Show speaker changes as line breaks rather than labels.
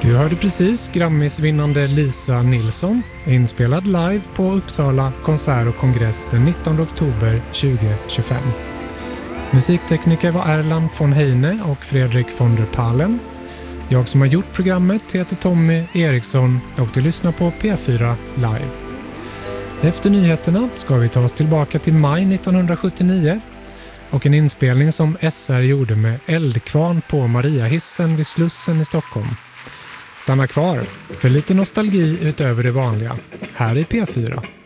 Du hörde precis Grammisvinnande Lisa Nilsson, inspelad live på Uppsala konsert och kongress den 19 oktober 2025. Musiktekniker var Erland von Heine och Fredrik von der Palen. Jag som har gjort programmet heter Tommy Eriksson och du lyssnar på P4 Live. Efter nyheterna ska vi ta oss tillbaka till maj 1979 och en inspelning som SR gjorde med eldkvarn på Mariahissen vid Slussen i Stockholm. Stanna kvar för lite nostalgi utöver det vanliga här i P4.